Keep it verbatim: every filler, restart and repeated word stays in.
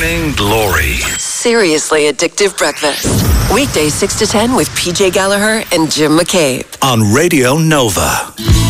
Morning Glory. Seriously addictive breakfast. Weekdays six to ten with P J Gallagher and Jim McCabe. On Radio Nova.